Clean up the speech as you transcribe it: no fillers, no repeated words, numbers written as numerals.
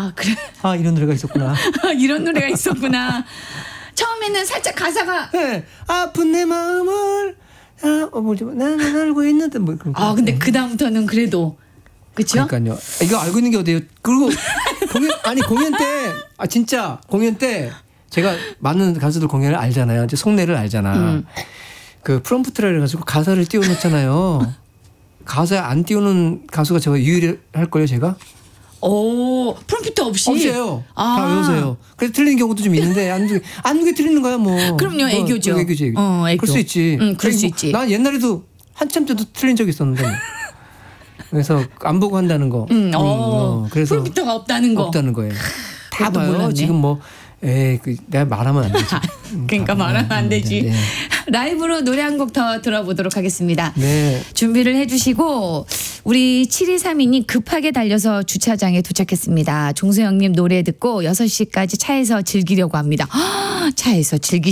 그래. 아, 이런 노래가 있었구나. 이런 노래가 있었구나. 처음에는 살짝 가사가. 네. 아픈 내 마음을 나는 알고 있는데 뭐 그런 거. 근데 그 다음부터는 그래도 그렇죠? 그러니까요. 이거 알고 있는 게 어때요? 그리고 공연 때 진짜 공연 때 제가 많은 가수들 공연을 알잖아요. 이제 속내를 알잖아. 그 프롬프트라 해가지고 가사를 띄워놓잖아요. 가사에 안 띄우는 가수가 제가 유일할 거예요, 제가. 프롬프트 없이. 없어요. 다 외우세요. 그래서 틀리는 경우도 좀 있는데 안 두게 틀리는 거야 뭐. 그럼요, 애교죠. 애교지. 애교. 그럴 수 있지. 그럴 수 있지. 난 옛날에도 한참 때도 틀린 적이 있었는데. 그래서 안 보고 한다는 거. 그래서 프롬프터가 없다는 거. 없다는 거예요. 다 봐요. 몰랐네. 지금 뭐. 내가 말하면 안 되지. 그러니까 말하면 안 되지. 네. 라이브로 노래 한 곡 더 들어보도록 하겠습니다. 네. 준비를 해주시고 우리 7232님 급하게 달려서 주차장에 도착했습니다. 종소영님 노래 듣고 6시까지 차에서 즐기려고 합니다. 차에서